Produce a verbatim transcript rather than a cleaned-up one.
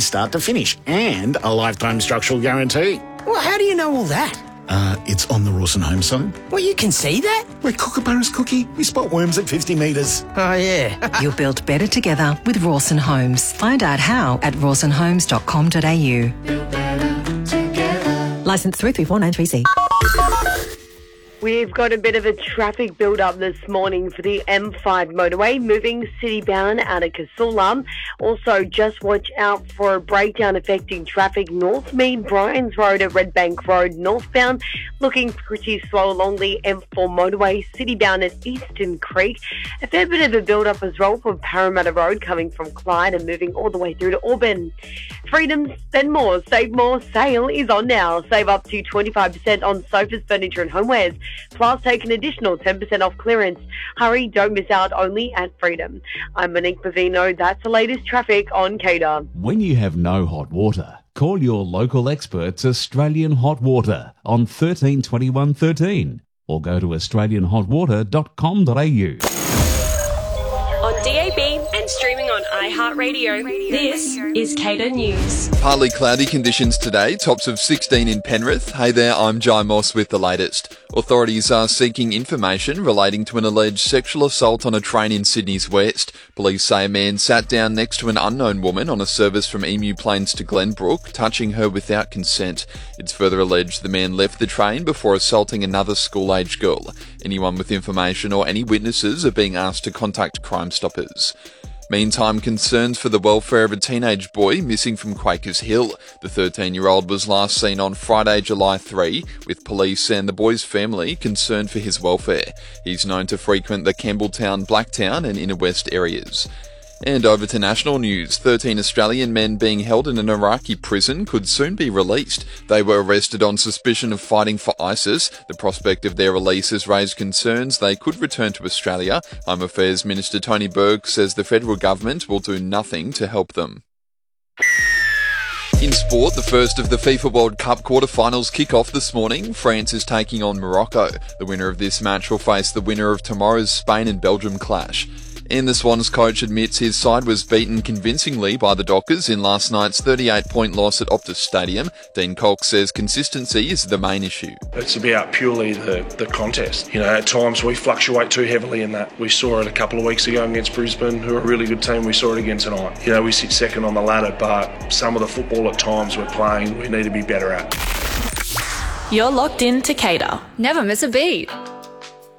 is start to finish and a lifetime structural guarantee. Well, how do you know all that? Uh, it's on the Rawson Home site. Well, you can see that? We're Kookaburra's cookie. We spot worms at fifty metres. Oh, yeah. You'll build better together with Rawson Homes. Find out how at rawson homes dot com dot a u. Licence three three four nine three C. We've got a bit of a traffic build-up this morning for the M five motorway, moving city-bound out of Casula. Also, just watch out for a breakdown affecting traffic North Mead Bryans Road at Red Bank Road northbound. Looking pretty slow along the M four motorway, city-bound at Eastern Creek. A fair bit of a build-up as well for Parramatta Road coming from Clyde and moving all the way through to Auburn. Freedom, spend more, save more sale is on now. Save up to twenty-five percent on sofas, furniture and homewares. Plus, take an additional ten percent off clearance. Hurry, don't miss out, only at Freedom. I'm Monique Bavino. That's the latest traffic on Cater. When you have no hot water, call your local experts Australian Hot Water on thirteen twenty-one thirteen or go to australian hot water dot com dot a u. On D A B and streaming on iHeartRadio, this is Cater News. Partly cloudy conditions today, tops of sixteen in Penrith. Hey there, I'm Jai Moss with the latest. Authorities are seeking information relating to an alleged sexual assault on a train in Sydney's west. Police say a man sat down next to an unknown woman on a service from Emu Plains to Glenbrook, touching her without consent. It's further alleged the man left the train before assaulting another school-age girl. Anyone with information or any witnesses are being asked to contact Crime Stoppers. Meantime, concerns for the welfare of a teenage boy missing from Quakers Hill. The thirteen-year-old was last seen on Friday, July third, with police and the boy's family concerned for his welfare. He's known to frequent the Campbelltown, Blacktown and Inner West areas. And over to national news, thirteen Australian men being held in an Iraqi prison could soon be released. They were arrested on suspicion of fighting for ISIS. The prospect of their release has raised concerns they could return to Australia. Home Affairs Minister Tony Burke says the federal government will do nothing to help them. In sport, the first of the FIFA World Cup quarterfinals kick off this morning. France is taking on Morocco. The winner of this match will face the winner of tomorrow's Spain and Belgium clash. And the Swans coach admits his side was beaten convincingly by the Dockers in last night's thirty-eight point loss at Optus Stadium. Dean Cox says consistency is the main issue. It's about purely the, the contest. You know, at times we fluctuate too heavily in that. We saw it a couple of weeks ago against Brisbane, who are a really good team. We saw it again tonight. You know, we sit second on the ladder, but some of the football at times we're playing, we need to be better at. You're locked in to Cater. Never miss a beat.